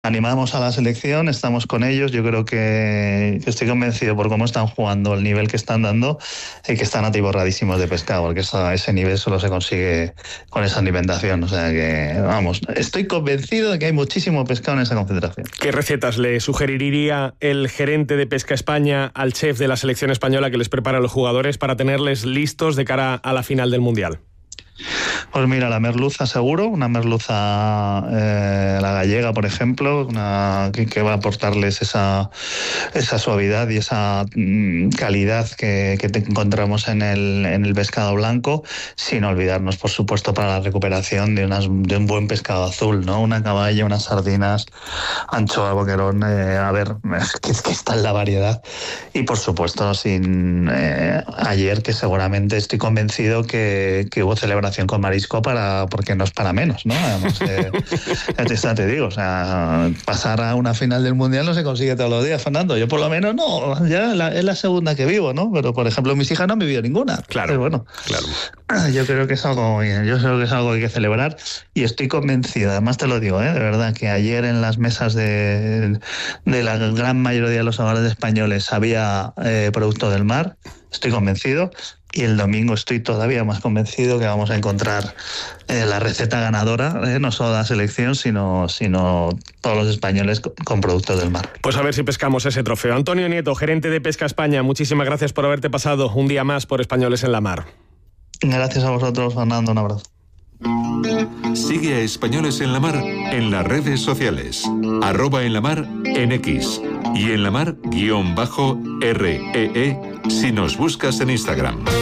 Animamos a la selección, estamos con ellos. Yo creo que estoy convencido por cómo están jugando, el nivel que están dando, que están atiborradísimos de pescado, porque ese nivel solo se consigue con esa alimentación. O sea que, vamos, estoy convencido de que hay muchísimo pescado en esa concentración. ¿Qué recetas le sugeriría el gerente de Pesca España al chef de la selección española que les prepara a los jugadores para tenerles listos de cara a la final del Mundial? Pues mira, la merluza seguro, una merluza, la gallega, por ejemplo, que va a aportarles esa suavidad y esa calidad que encontramos en el pescado blanco, sin olvidarnos, por supuesto, para la recuperación de un buen pescado azul, ¿no? Una caballa, unas sardinas, anchoa, boquerón, a ver, que está en la variedad. Y por supuesto, ayer, que seguramente estoy convencido que hubo celebración con marisco porque no es para menos, ¿no? Además, ya te digo, o sea, pasar a una final del Mundial no se consigue todos los días, Fernando. Yo por lo menos no, ya es la segunda que vivo, ¿no? Pero por ejemplo mis hijas no han vivido ninguna. Claro, bueno, claro. Yo creo que es algo que hay que celebrar y estoy convencido, además te lo digo, de verdad, que ayer en las mesas de la gran mayoría de los hogares españoles había producto del mar, estoy convencido. Y el domingo estoy todavía más convencido que vamos a encontrar la receta ganadora, no solo de la selección, sino todos los españoles con productos del mar. Pues a ver si pescamos ese trofeo. Antonio Nieto, gerente de Pesca España, muchísimas gracias por haberte pasado un día más por Españoles en la Mar. Gracias a vosotros, Fernando, un abrazo. Sigue a Españoles en la Mar en las redes sociales, @enlamar en X y en la mar _REE si nos buscas en Instagram.